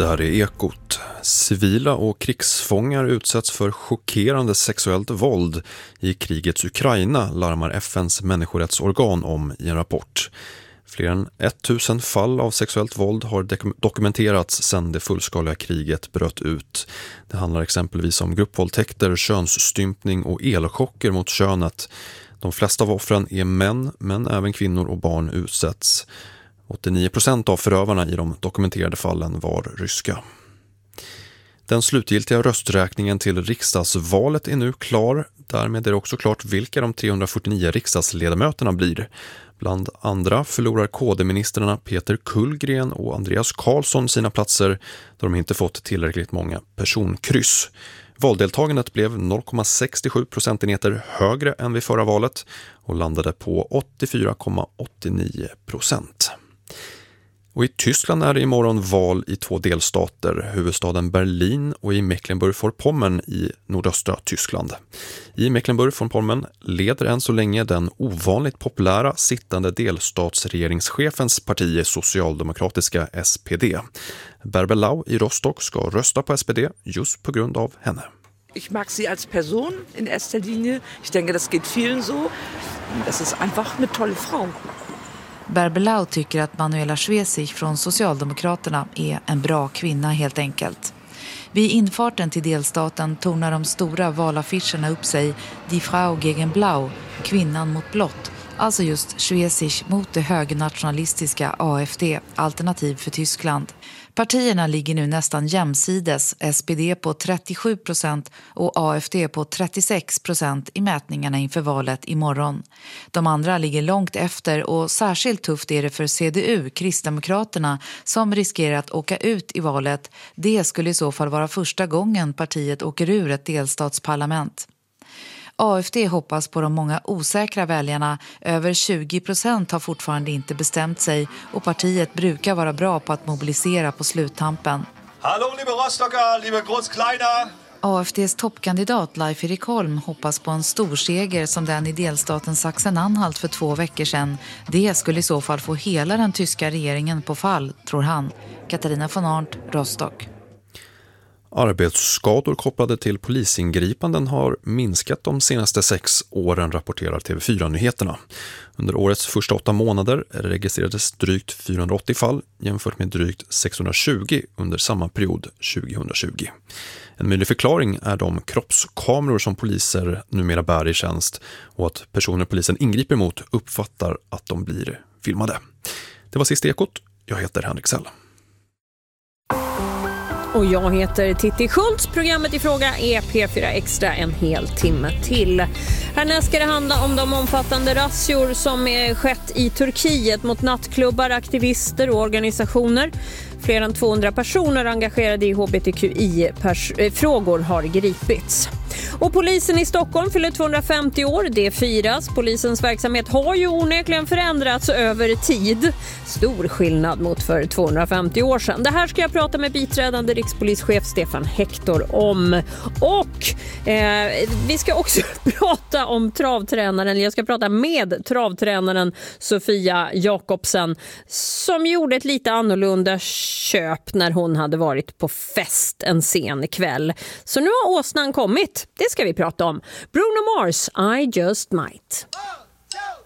Det här är Ekot. Civila och krigsfångar utsätts för chockerande sexuellt våld i krigets Ukraina, larmar FNs människorättsorgan om i en rapport. Fler än 1000 fall av sexuellt våld har dokumenterats sedan det fullskaliga kriget bröt ut. Det handlar exempelvis om gruppvåldtäkter, könsstympning och elchocker mot könet. De flesta av offren är män, men även kvinnor och barn utsätts. 89% av förövarna i de dokumenterade fallen var ryska. Den slutgiltiga rösträkningen till riksdagsvalet är nu klar. Därmed är det också klart vilka de 349 riksdagsledamöterna blir. Bland andra förlorar KD-ministrarna Peter Kullgren och Andreas Karlsson sina platser då de inte fått tillräckligt många personkryss. Valdeltagandet blev 0,67 procentenheter högre än vid förra valet och landade på 84,89%. Och i Tyskland är det imorgon val i 2 delstater, huvudstaden Berlin och i Mecklenburg-Vorpommern i nordöstra Tyskland. I Mecklenburg-Vorpommern leder än så länge den ovanligt populära sittande delstatsregeringschefens parti socialdemokratiska SPD. Bärbel Lau i Rostock ska rösta på SPD just på grund av henne. Ich mag sie als Person in erster Linie. Ich denke, das geht vielen so. Das ist einfach eine tolle Frau. Bärbel Lau tycker att Manuela Schwesig från Socialdemokraterna är en bra kvinna helt enkelt. Vid infarten till delstaten tornar de stora valaffischerna upp sig Die Frau gegen Blau, kvinnan mot blått. Alltså just Schwesig mot det högernationalistiska AfD, Alternativ för Tyskland. Partierna ligger nu nästan jämsides, SPD på 37% och AfD på 36% i mätningarna inför valet imorgon. De andra ligger långt efter och särskilt tufft är det för CDU, Kristdemokraterna, som riskerar att åka ut i valet. Det skulle i så fall vara första gången partiet åker ur ett delstatsparlament. AfD hoppas på de många osäkra väljarna. Över 20% har fortfarande inte bestämt sig och partiet brukar vara bra på att mobilisera på sluttampen. Hallå, liebe Rostocker, liebe Großkleiner! AfDs toppkandidat Leif Erik Holm hoppas på en stor seger som den i delstaten Sachsen-Anhalt för 2 veckor sedan. Det skulle i så fall få hela den tyska regeringen på fall, tror han. Katarina von Arndt, Rostock. Arbetsskador kopplade till polisingripanden har minskat de senaste 6 åren, rapporterar TV4-nyheterna. Under årets första 8 månader registrerades drygt 480 fall jämfört med drygt 620 under samma period 2020. En möjlig förklaring är de kroppskameror som poliser numera bär i tjänst och att personer polisen ingriper mot uppfattar att de blir filmade. Det var sista Ekot. Jag heter Henrik Sell. Och jag heter Titti Schultz. Programmet i fråga är P4 Extra en hel timme till. Härnäst ska det handla om de omfattande razzior som är skett i Turkiet mot nattklubbar, aktivister och organisationer. Fler än 200 personer engagerade i HBTQI-frågor har gripits. Och polisen i Stockholm fyller 250 år. Det firas. Polisens verksamhet har ju onekligen förändrats över tid. Stor skillnad mot för 250 år sedan. Det här ska jag prata med biträdande rikspolischef Stefan Hector om. Och vi ska också prata om travtränaren. Jag ska prata med travtränaren Sofia Jakobsen som gjorde ett lite annorlunda köp när hon hade varit på fest en sen kväll. Så nu har åsnan kommit. Det ska vi prata om. Bruno Mars, I Just Might.